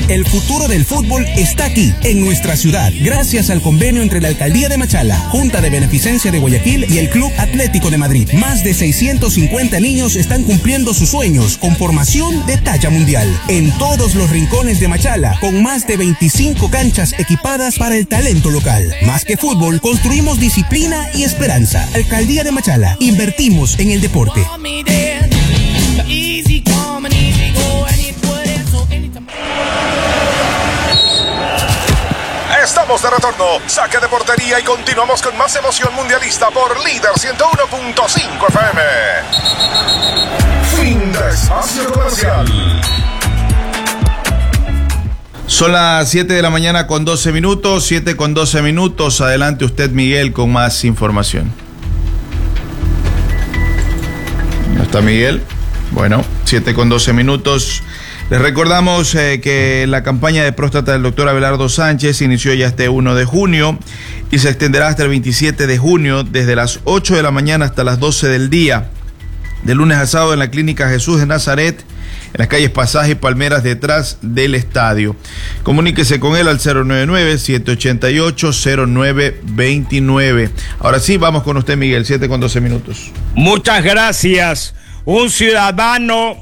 El futuro del fútbol está aquí, en nuestra ciudad, gracias al convenio entre la Alcaldía de Machala, Junta de Beneficencia de Guayaquil y el Club Atlético de Madrid. Más de 650 niños están cumpliendo sus sueños con formación de talla mundial. En todos los rincones de Machala, con más de 25 canchas equipadas para el talento local. Más que fútbol, construimos disciplina y esperanza. Alcaldía de Machala, invertimos en el deporte. Estamos de retorno, saque de portería y continuamos con más emoción mundialista por Líder 101.5 FM. Fin de espacio comercial. Son las 7 de la mañana con 12 minutos, 7 con 12 minutos. Adelante usted, Miguel, con más información. ¿No está Miguel? Bueno, 7 con 12 minutos. Les recordamos que la campaña de próstata del doctor Abelardo Sánchez inició ya este 1 de junio y se extenderá hasta el 27 de junio, desde las 8 de la mañana hasta las 12 del día, de lunes a sábado en la Clínica Jesús de Nazaret, en las calles Pasaje y Palmeras, detrás del estadio. Comuníquese con él al 099-788-0929. Ahora sí, vamos con usted, Miguel, 7 con 12 minutos. Muchas gracias. Un ciudadano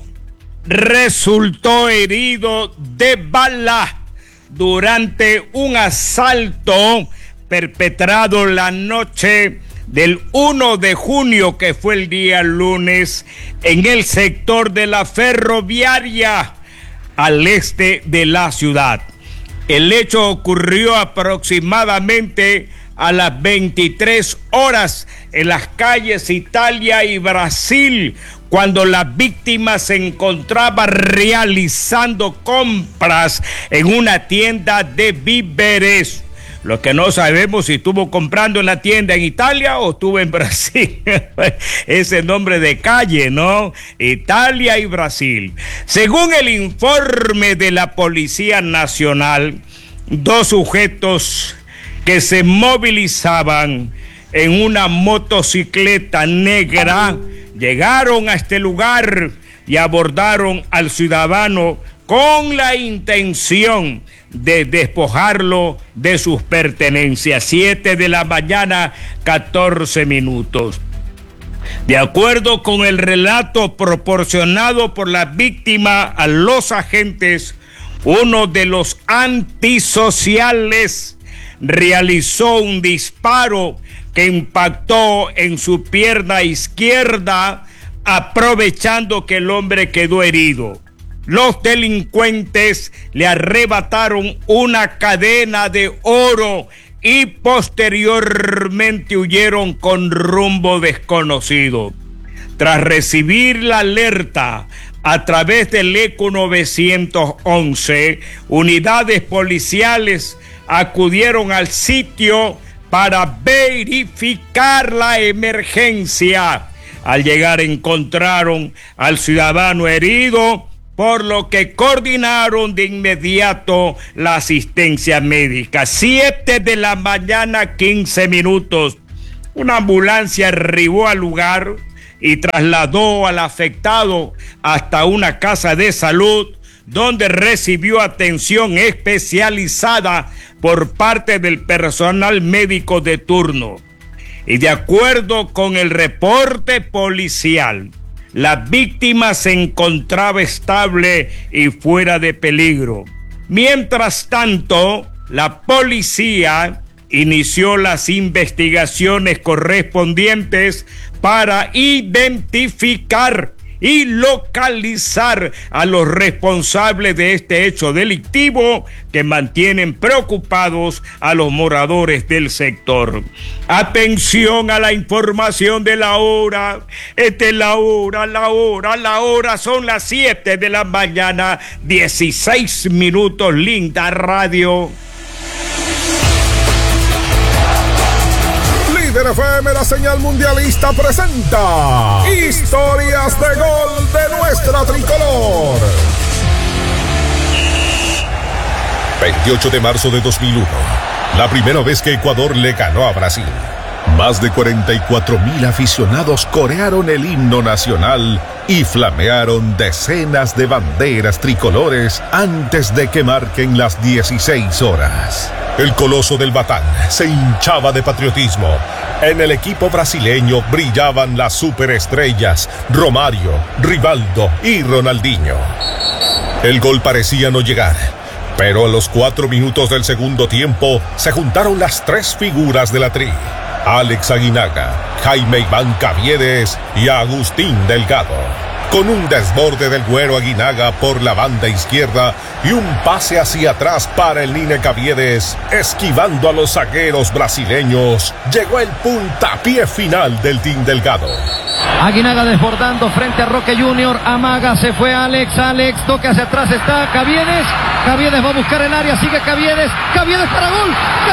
resultó herido de bala durante un asalto perpetrado la noche del 1 de junio, que fue el día lunes, en el sector de la Ferroviaria, al este de la ciudad. El hecho ocurrió aproximadamente a las 23 horas en las calles Italia y Brasil, cuando la víctima se encontraba realizando compras en una tienda de víveres. Lo que no sabemos si estuvo comprando en la tienda en Italia o estuvo en Brasil. Ese nombre de calle, ¿no? Italia y Brasil. Según el informe de la Policía Nacional, 2 sujetos que se movilizaban en una motocicleta negra llegaron a este lugar y abordaron al ciudadano con la intención de despojarlo de sus pertenencias. 7 de la mañana, 14 minutos. De acuerdo con el relato proporcionado por la víctima a los agentes, uno de los antisociales realizó un disparo que impactó en su pierna izquierda, aprovechando que el hombre quedó herido. Los delincuentes le arrebataron una cadena de oro y posteriormente huyeron con rumbo desconocido. Tras recibir la alerta a través del ECO 911, unidades policiales acudieron al sitio para verificar la emergencia. Al llegar encontraron al ciudadano herido, por lo que coordinaron de inmediato la asistencia médica. 7 de la mañana, 15 minutos. Una ambulancia arribó al lugar y trasladó al afectado hasta una casa de salud, donde recibió atención especializada por parte del personal médico de turno. Y de acuerdo con el reporte policial, la víctima se encontraba estable y fuera de peligro. Mientras tanto, la policía inició las investigaciones correspondientes para identificar y localizar a los responsables de este hecho delictivo, que mantienen preocupados a los moradores del sector. Atención a la información de la hora. Esta es la hora, son las 7 de la mañana, 16 minutos, linda radio. Líder FM, la señal mundialista, presenta Historias de Gol de nuestra tricolor. 28 de marzo de 2001, la primera vez que Ecuador le ganó a Brasil. Más de 44,000 aficionados corearon el himno nacional y flamearon decenas de banderas tricolores antes de que marquen las 16 horas. El coloso del Batán se hinchaba de patriotismo. En el equipo brasileño brillaban las superestrellas Romario, Rivaldo y Ronaldinho. El gol parecía no llegar, pero a los 4 minutos del segundo tiempo se juntaron las 3 figuras de la tri: Alex Aguinaga, Jaime Iván Caviedes y Agustín Delgado. Con un desborde del Güero Aguinaga por la banda izquierda y un pase hacia atrás para el Nine Caviedes, esquivando a los zagueros brasileños, llegó el puntapié final del Team Delgado. Aguinaga desbordando frente a Roque Junior, amaga, se fue Alex, toque hacia atrás, está Caviedes va a buscar el área, sigue Caviedes para gol,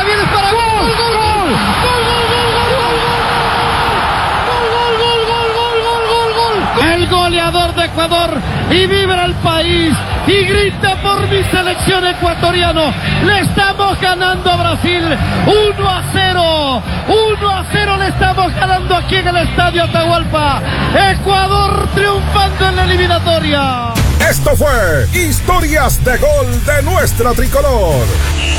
el goleador de Ecuador, y vibra el país y grita por mi selección ecuatoriano. Le estamos ganando a Brasil 1-0 le estamos ganando aquí en el Estadio Atahualpa. Ecuador triunfando en la eliminatoria. Esto fue Historias de Gol de nuestra tricolor.